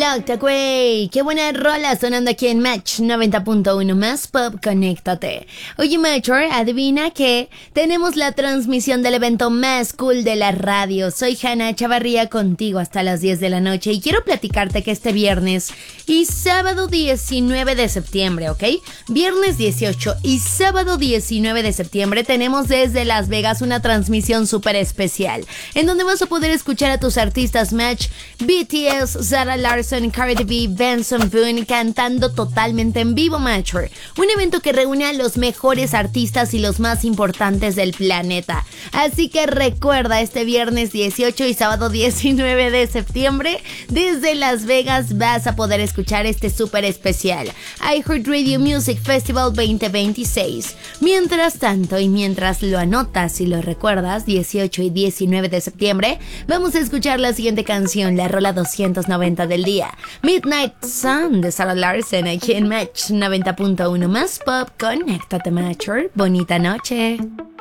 Locked Away, qué buena rola sonando aquí en Match 90.1 más Pop, conéctate. Oye, Matcher, adivina que tenemos la transmisión del evento más cool de la radio. Soy Hanna Chavarría contigo hasta las 10 de la noche y quiero platicarte que este viernes y sábado 19 de septiembre, ¿ok? Viernes 18 y sábado 19 de septiembre tenemos desde Las Vegas una transmisión súper especial en donde vas a poder escuchar a tus artistas Match, BTS, Sarah Larson, Cardi B, Benson Boone cantando totalmente en vivo, Matcher. Un evento que reúne a los mejores artistas y los más importantes del planeta. Así que recuerda, este viernes 18 y sábado 19 de septiembre, desde Las Vegas vas a poder escuchar este súper especial iHeartRadio Music Festival 2026. Mientras tanto, y mientras lo anotas y lo recuerdas, 18 y 19 de septiembre, vamos a escuchar la siguiente canción, la rola 290 del día, Midnight Sun de Sarah Larson, aquí en Match 90.1 más Pop. Conéctate, Matcher. Bonita noche.